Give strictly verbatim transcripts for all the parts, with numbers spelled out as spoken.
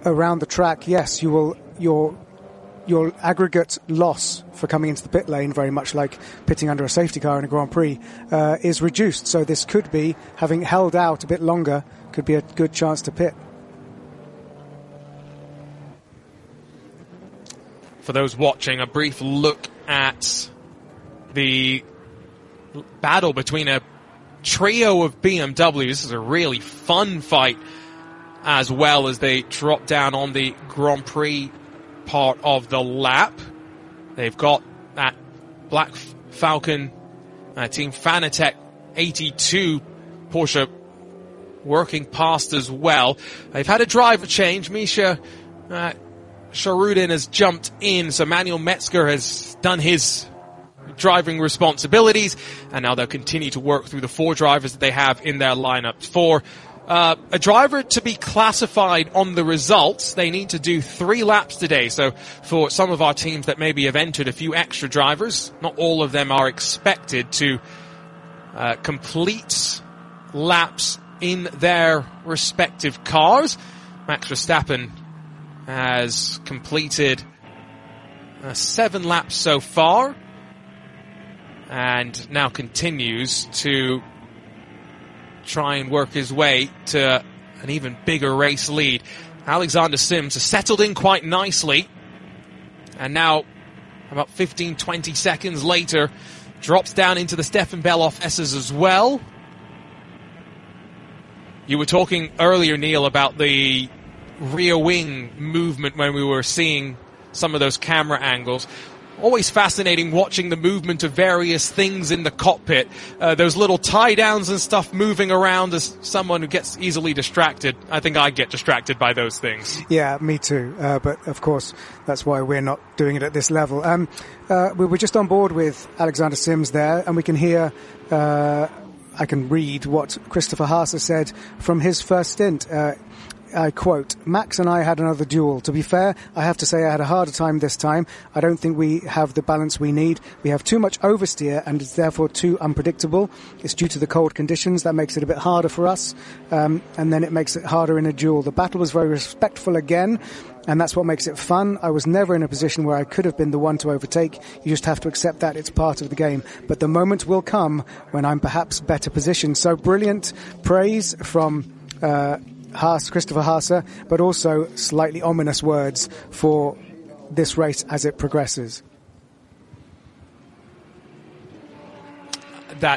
around the track, yes, you will, your, your aggregate loss for coming into the pit lane, very much like pitting under a safety car in a Grand Prix, uh, is reduced. So this could be, having held out a bit longer, could be a good chance to pit. For those watching, a brief look at the battle between a trio of B M Ws. This is a really fun fight as well as they drop down on the Grand Prix part of the lap. They've got that Black Falcon uh, Team Fanatec eighty-two Porsche working past as well. They've had a driver change. Misha uh, Sharudin has jumped in, so Manuel Metzger has done his driving responsibilities, and now they'll continue to work through the four drivers that they have in their lineup. For uh, a driver to be classified on the results, they need to do three laps today. So for some of our teams that maybe have entered a few extra drivers, not all of them are expected to uh, complete laps in their respective cars. Max Verstappen has completed uh, seven laps so far, and now continues to try and work his way to an even bigger race lead. Alexander Sims has settled in quite nicely, and now, about fifteen, twenty seconds later, drops down into the Stefan Beloff S's as well. You were talking earlier, Neil, about the rear wing movement when we were seeing some of those camera angles. Always fascinating watching the movement of various things in the cockpit. Uh, those little tie downs and stuff moving around. As someone who gets easily distracted, I think I get distracted by those things. Yeah, me too. Uh, but of course, that's why we're not doing it at this level. Um, uh, we were just on board with Alexander Sims there, and we can hear, uh, I can read what Christopher Haase said from his first stint. Uh, I quote, "Max and I had another duel. To be fair, I have to say I had a harder time this time. I don't think we have the balance we need. We have too much oversteer and it's therefore too unpredictable. It's due to the cold conditions. That makes it a bit harder for us. Um, and then it makes it harder in a duel. The battle was very respectful again, and that's what makes it fun. I was never in a position where I could have been the one to overtake. You just have to accept that. It's part of the game. But the moment will come when I'm perhaps better positioned." So brilliant praise from uh Haas, Christopher Haase, but also slightly ominous words for this race as it progresses. That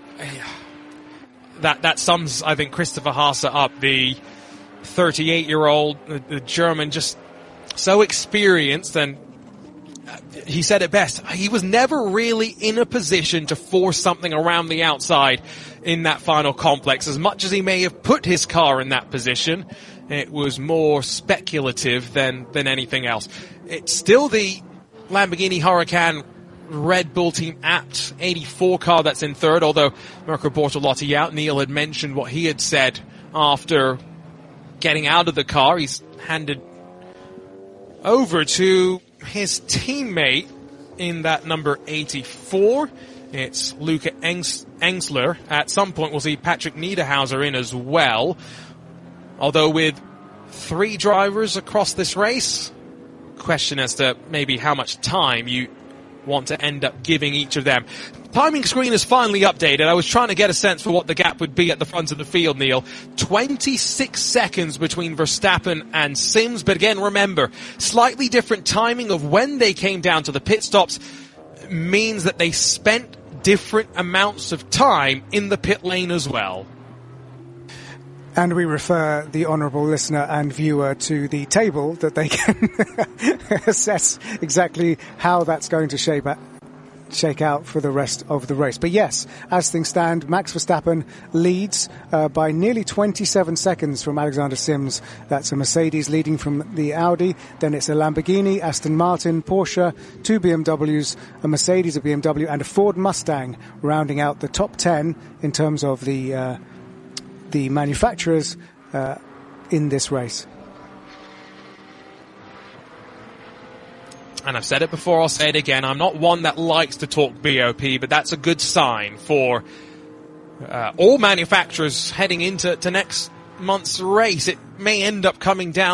that that sums, I think, Christopher Haase up. The thirty-eight-year-old, the, the German, just so experienced, and he said it best. He was never really in a position to force something around the outside in that final complex. As much as he may have put his car in that position, it was more speculative than, than anything else. It's still the Lamborghini Huracan Red Bull Team Apt eighty-four car that's in third, although Mirko Bortolotti out. Neil had mentioned what he had said after getting out of the car. He's handed over to his teammate in that number eighty-four. It's Luca Engs- Engsler. At some point we'll see Patrick Niederhauser in as well. Although with three drivers across this race, question as to maybe how much time you want to end up giving each of them. Timing screen is finally updated. I was trying to get a sense for what the gap would be at the front of the field, Neil. twenty-six seconds between Verstappen and Sims. But again, remember, slightly different timing of when they came down to the pit stops means that they spent different amounts of time in the pit lane as well. And we refer the honourable listener and viewer to the table that they can assess exactly how that's going to shape out. shake out for the rest of the race. But yes, as things stand, Max Verstappen leads uh, by nearly twenty-seven seconds from Alexander Sims. That's a Mercedes leading from the Audi. Then it's a Lamborghini, Aston Martin, Porsche, two B M Ws, a Mercedes, a B M W, and a Ford Mustang rounding out the top ten in terms of the uh, the manufacturers uh, in this race. And I've said it before, I'll say it again. I'm not one that likes to talk B O P, but that's a good sign for uh, all manufacturers heading into to next month's race. It may end up coming down